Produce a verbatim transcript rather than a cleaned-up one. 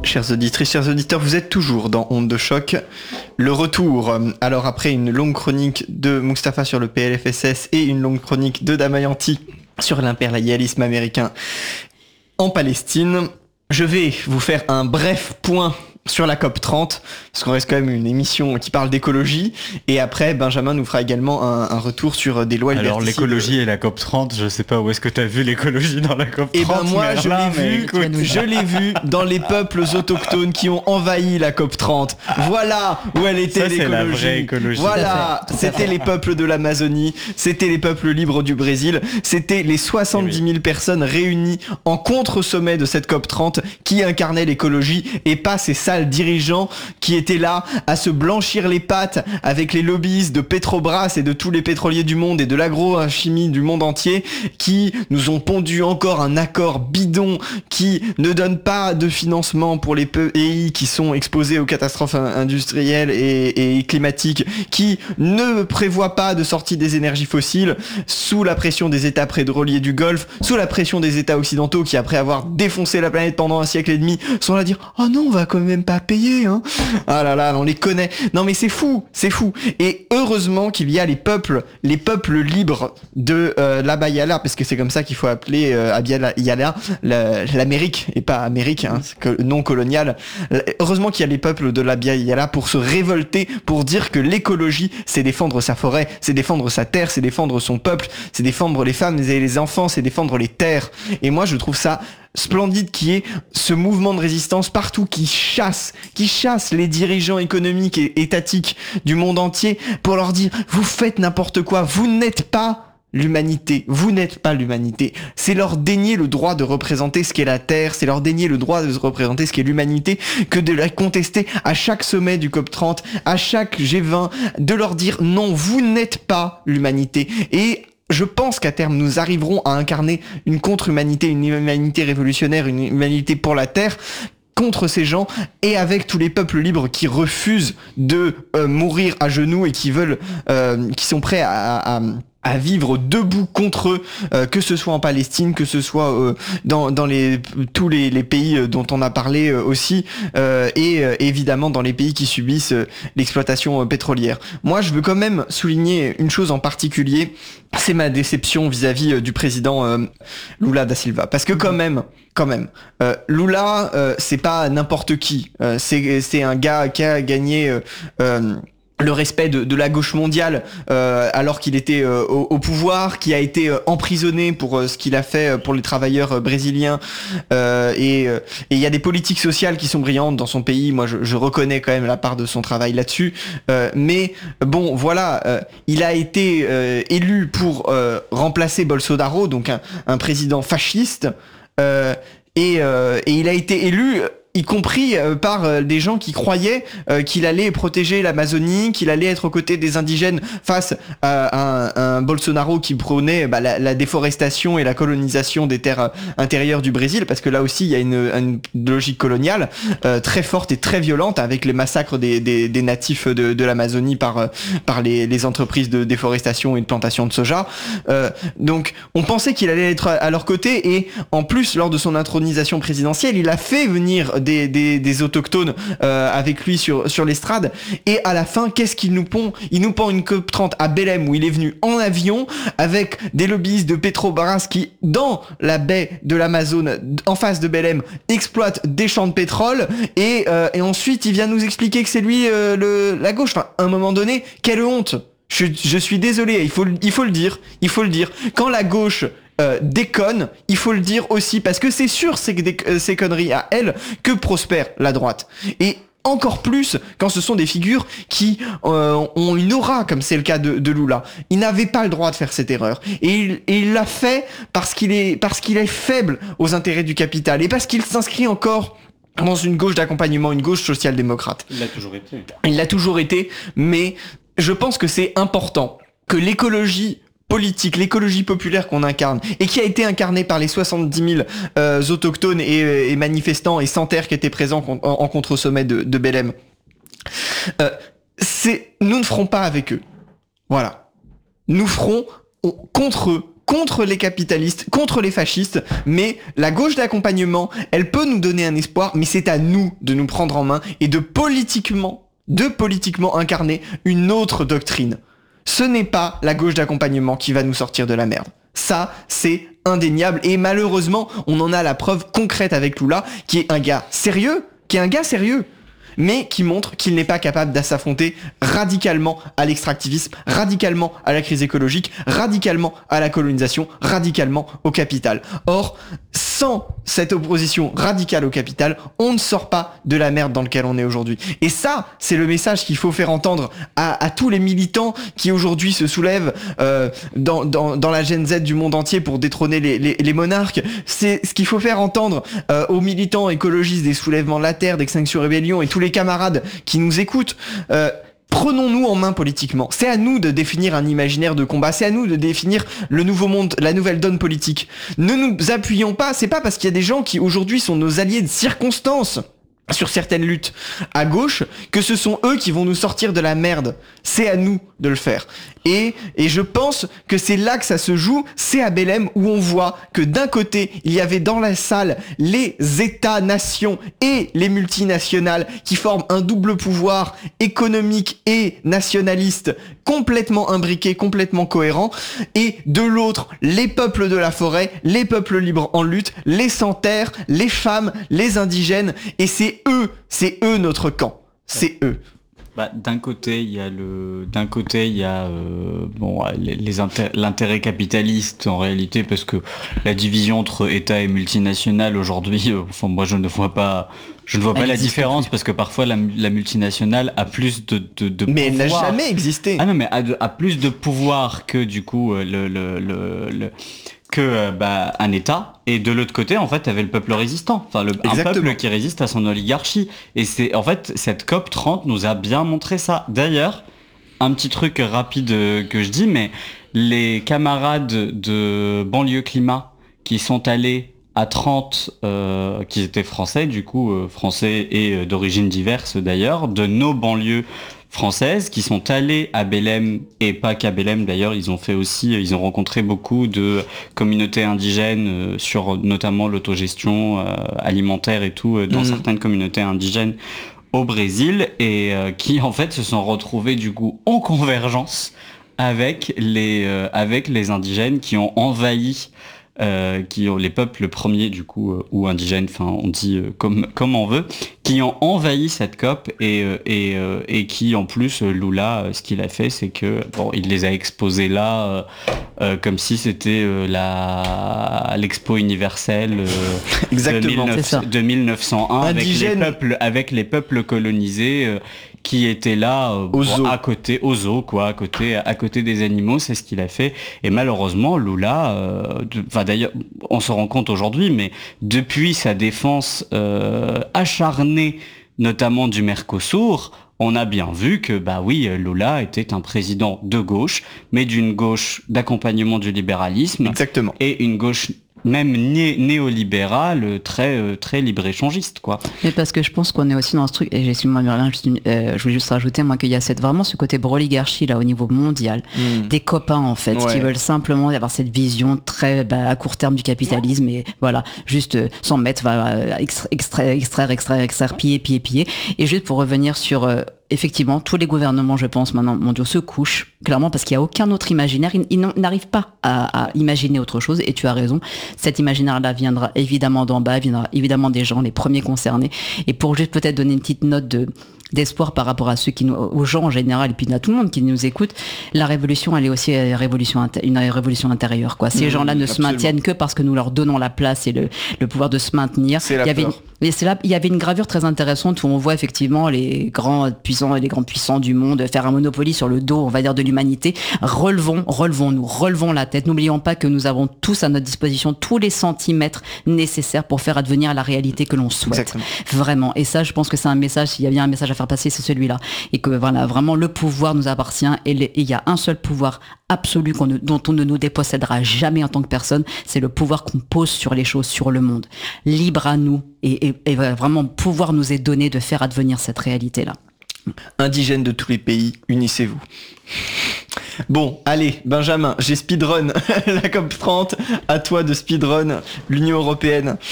Chères auditrices, chers auditeurs, vous êtes toujours dans Onde de choc. Le retour, alors après une longue chronique de Mustapha sur le P L F S S et une longue chronique de Damayanti sur l'impérialisme américain en Palestine, je vais vous faire un bref point sur la COP trente, parce qu'on reste quand même une émission qui parle d'écologie, et après Benjamin nous fera également un, un retour sur des lois Alors liberticides. l'écologie et la COP trente, je sais pas où est-ce que t'as vu l'écologie dans la COP trente. Et ben moi je Merlin, l'ai vu, écoute. je l'ai vu dans les peuples autochtones qui ont envahi la COP trente. Voilà où elle était, Ça, c'est l'écologie. la vraie écologie. Voilà, c'était les peuples de l'Amazonie, c'était les peuples libres du Brésil, c'était les soixante-dix mille personnes réunies en contre-sommet de cette COP trente qui incarnaient l'écologie, et pas ces sales dirigeants qui étaient là à se blanchir les pattes avec les lobbyistes de Petrobras et de tous les pétroliers du monde et de l'agrochimie du monde entier, qui nous ont pondu encore un accord bidon qui ne donne pas de financement pour les pays qui sont exposés aux catastrophes industrielles et, et climatiques, qui ne prévoit pas de sortie des énergies fossiles, sous la pression des États pétroliers du Golfe, sous la pression des États occidentaux qui, après avoir défoncé la planète pendant un siècle et demi, sont là à dire « Oh non, on va quand même pas payer hein !» Ah là là, on les connaît. Non mais c'est fou, c'est fou. Et heureusement qu'il y a les peuples, les peuples libres de euh, l'Abya Yala, parce que c'est comme ça qu'il faut appeler euh, Abya Yala, la, l'Amérique, et pas Amérique, hein, que, non coloniale. Heureusement qu'il y a les peuples de l'Abya Yala pour se révolter, pour dire que l'écologie, c'est défendre sa forêt, c'est défendre sa terre, c'est défendre son peuple, c'est défendre les femmes et les enfants, c'est défendre les terres. Et moi, je trouve ça splendide qu'il y ait ce mouvement de résistance partout qui chasse, qui chasse les dirigeants économiques et étatiques du monde entier pour leur dire « Vous faites n'importe quoi, vous n'êtes pas l'humanité, vous n'êtes pas l'humanité. » C'est leur dénier le droit de représenter ce qu'est la Terre, c'est leur dénier le droit de représenter ce qu'est l'humanité, que de la contester à chaque sommet du COP trente, à chaque G vingt, de leur dire « Non, vous n'êtes pas l'humanité. » Et je pense qu'à terme, nous arriverons à incarner une contre-humanité, une humanité révolutionnaire, une humanité pour la Terre, contre ces gens, et avec tous les peuples libres qui refusent de euh, mourir à genoux et qui veulent, euh, qui sont prêts à, à à vivre debout contre eux, euh, que ce soit en Palestine, que ce soit euh, dans dans les tous les, les pays dont on a parlé euh, aussi, euh, et euh, évidemment dans les pays qui subissent euh, l'exploitation euh, pétrolière. Moi, je veux quand même souligner une chose en particulier, c'est ma déception vis-à-vis euh, du président euh, Lula da Silva, parce que quand même, quand même, euh, Lula, euh, c'est pas n'importe qui, euh, c'est c'est un gars qui a gagné euh, euh, le respect de, de la gauche mondiale euh, alors qu'il était euh, au, au pouvoir, qui a été euh, emprisonné pour euh, ce qu'il a fait euh, pour les travailleurs euh, brésiliens, euh, et il euh, y a des politiques sociales qui sont brillantes dans son pays. Moi, je, je reconnais quand même la part de son travail là-dessus, euh, mais bon, voilà, euh, il a été euh, élu pour euh, remplacer Bolsonaro, donc un, un président fasciste, euh, et, euh, et il a été élu y compris euh, par euh, des gens qui croyaient euh, qu'il allait protéger l'Amazonie, qu'il allait être aux côtés des indigènes face à un, un Bolsonaro qui prônait bah, la, la déforestation et la colonisation des terres euh, intérieures du Brésil, parce que là aussi il y a une, une logique coloniale euh, très forte et très violente, avec les massacres des, des, des natifs de, de l'Amazonie par, euh, par les, les entreprises de déforestation et de plantation de soja. Euh, donc on pensait qu'il allait être à leur côté, et en plus lors de son intronisation présidentielle, il a fait venir Des, des, des autochtones euh, avec lui sur, sur l'estrade, et à la fin, qu'est-ce qu'il nous pond ? Il nous pond une COP trente à Belém où il est venu en avion avec des lobbyistes de Petrobras qui, dans la baie de l'Amazone, en face de Belém, exploitent des champs de pétrole, et, euh, et ensuite il vient nous expliquer que c'est lui euh, le, la gauche. Enfin, à un moment donné, quelle honte ! Je, je suis désolé, il faut, il faut le dire, il faut le dire. Quand la gauche Euh, déconne, il faut le dire aussi, parce que c'est sûr c'est que des, euh, ces conneries à elle que prospère la droite. Et encore plus quand ce sont des figures qui euh, ont une aura, comme c'est le cas de, de Lula. Il n'avait pas le droit de faire cette erreur, et il, et il l'a fait parce qu'il est parce qu'il est faible aux intérêts du capital, et parce qu'il s'inscrit encore dans une gauche d'accompagnement, une gauche social-démocrate. Il l'a toujours été. Il l'a toujours été, mais je pense que c'est important que l'écologie politique, l'écologie populaire qu'on incarne, et qui a été incarnée par les soixante-dix mille euh, autochtones et, et manifestants et sans terre qui étaient présents en, en contre-sommet de, de Belém, euh, c'est, nous ne ferons pas avec eux. Voilà. Nous ferons contre eux, contre les capitalistes, contre les fascistes, mais la gauche d'accompagnement, elle peut nous donner un espoir, mais c'est à nous de nous prendre en main et de politiquement, de politiquement incarner une autre doctrine. Ce n'est pas la gauche d'accompagnement qui va nous sortir de la merde. Ça, c'est indéniable. Et malheureusement, on en a la preuve concrète avec Lula, qui est un gars sérieux, qui est un gars sérieux, mais qui montre qu'il n'est pas capable de s'affronter radicalement à l'extractivisme, radicalement à la crise écologique, radicalement à la colonisation, radicalement au capital. Or, sans cette opposition radicale au capital, on ne sort pas de la merde dans laquelle on est aujourd'hui. Et ça, c'est le message qu'il faut faire entendre à, à tous les militants qui aujourd'hui se soulèvent euh, dans, dans, dans la Gen Z du monde entier pour détrôner les, les, les monarques. C'est ce qu'il faut faire entendre euh, aux militants écologistes des soulèvements de la Terre, d'Extinction Rébellion et tous les camarades qui nous écoutent. Euh, Prenons-nous en main politiquement. C'est à nous de définir un imaginaire de combat. C'est à nous de définir le nouveau monde, la nouvelle donne politique. Ne nous appuyons pas. C'est pas parce qu'il y a des gens qui aujourd'hui sont nos alliés de circonstance sur certaines luttes à gauche que ce sont eux qui vont nous sortir de la merde. C'est à nous de le faire. Et, et je pense que c'est là que ça se joue, c'est à Belém où on voit que d'un côté, il y avait dans la salle les États-nations et les multinationales qui forment un double pouvoir économique et nationaliste complètement imbriqué, complètement cohérent, et de l'autre, les peuples de la forêt, les peuples libres en lutte, les sans-terre, les femmes, les indigènes, et c'est eux, c'est eux notre camp, c'est eux. Bah, d'un côté, il y a le, d'un côté, il y a euh, bon, les, les inter... l'intérêt capitaliste en réalité, parce que la division entre État et multinationales aujourd'hui, euh, enfin moi je ne vois pas, je ne vois pas elle la différence plus. Parce que parfois la, la multinationale a plus de, de, de mais pouvoir. Elle n'a jamais existé. Ah non, mais a, a plus de pouvoir que du coup le le le, le que bah, un État, et de l'autre côté en fait avait le peuple résistant, enfin le, un peuple qui résiste à son oligarchie, et c'est en fait cette C O P trente nous a bien montré ça. D'ailleurs, un petit truc rapide que je dis, mais les camarades de Banlieue Climat qui sont allés à trente, euh, qui étaient français du coup, euh, français et euh, d'origine diverse d'ailleurs, de nos banlieues françaises, qui sont allées à Belém, et pas qu'à Belém d'ailleurs, ils ont fait aussi, ils ont rencontré beaucoup de communautés indigènes euh, sur notamment l'autogestion euh, alimentaire et tout, euh, dans mmh. certaines communautés indigènes au Brésil, et euh, qui en fait se sont retrouvés du coup en convergence avec les, euh, avec les indigènes qui ont envahi Euh, qui ont les peuples premiers du coup euh, ou indigènes, enfin on dit euh, comme comme on veut, qui ont envahi cette C O P, et euh, et euh, et qui en plus euh, Lula, euh, ce qu'il a fait, c'est que bon, il les a exposés là euh, euh, comme si c'était euh, la l'expo universelle euh, exactement de, mille neuf, de mille neuf cent un avec les peuples avec les peuples colonisés euh, qui était là euh, bon, à côté aux zoos quoi, à côté à côté des animaux. C'est ce qu'il a fait, et malheureusement Lula, enfin euh, d'ailleurs on se rend compte aujourd'hui, mais depuis sa défense euh, acharnée notamment du Mercosur, on a bien vu que bah oui, Lula était un président de gauche, mais d'une gauche d'accompagnement du libéralisme. Exactement. Et une gauche même né- néolibéral, très euh, très libre-échangiste quoi. Mais parce que je pense qu'on est aussi dans ce truc, et j'ai sûrement rien, euh, je voulais juste rajouter moi qu'il y a cette, vraiment ce côté broligarchie là au niveau mondial, mmh. des copains en fait, ouais. qui veulent simplement avoir cette vision très bah, à court terme du capitalisme, et voilà, juste euh, s'en mettre, va extra- extraire, extraire, extraire, extraire, piller, piller, piller. Et juste pour revenir sur euh, effectivement, tous les gouvernements, je pense, maintenant, mondiaux se couchent, clairement, parce qu'il n'y a aucun autre imaginaire. Ils, ils n'arrivent pas à, à imaginer autre chose, et tu as raison. Cet imaginaire-là viendra évidemment d'en bas, viendra évidemment des gens, les premiers concernés. Et pour juste peut-être donner une petite note de d'espoir par rapport à ceux qui nous, aux gens en général, et puis à tout le monde qui nous écoute, la révolution, elle est aussi une révolution, une révolution intérieure, quoi. Ces mmh, gens-là ne absolument. se maintiennent que parce que nous leur donnons la place et le, le pouvoir de se maintenir. C'est la il y avait peur. Une, et c'est là, il y avait une gravure très intéressante où on voit effectivement les grands puissants et les grands puissants du monde faire un monopoly sur le dos, on va dire, de l'humanité. Relevons, relevons-nous, relevons la tête. N'oublions pas que nous avons tous à notre disposition tous les centimètres nécessaires pour faire advenir la réalité que l'on souhaite. Exactement. Vraiment. Et ça, je pense que c'est un message, s'il y a bien un message à faire passer, c'est celui-là. Et que voilà, vraiment, le pouvoir nous appartient, et il y a un seul pouvoir absolu qu'on ne, dont on ne nous dépossédera jamais en tant que personne, c'est le pouvoir qu'on pose sur les choses, sur le monde. Libre à nous, et, et, et vraiment pouvoir nous est donné de faire advenir cette réalité-là. Indigènes de tous les pays, unissez-vous. Bon, allez, Benjamin, j'ai speedrun la COP trente, à toi de speedrun l'Union Européenne.